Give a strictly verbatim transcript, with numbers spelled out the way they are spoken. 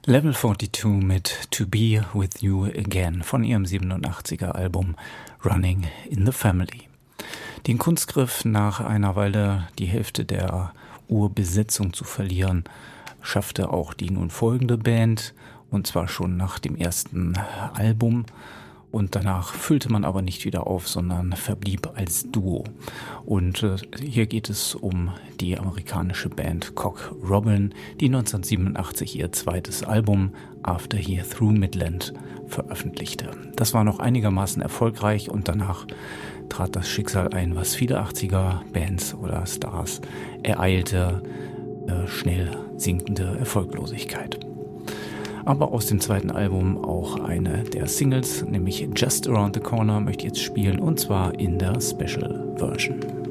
Level zweiundvierzig mit To Be With You Again von ihrem siebenundachtziger Album Running in the Family. Den Kunstgriff, nach einer Weile die Hälfte der Urbesetzung zu verlieren, schaffte auch die nun folgende Band, und zwar schon nach dem ersten Album. Und danach füllte man aber nicht wieder auf, sondern verblieb als Duo. Und äh, hier geht es um die amerikanische Band Cock Robin, die neunzehnhundertsiebenundachtzig ihr zweites Album After Here Through Midland veröffentlichte. Das war noch einigermaßen erfolgreich und danach trat das Schicksal ein, was viele achtziger-Bands oder Stars ereilte, äh, schnell sinkende Erfolglosigkeit. Aber aus dem zweiten Album auch eine der Singles, nämlich Just Around the Corner, möchte ich jetzt spielen, und zwar in der Special Version.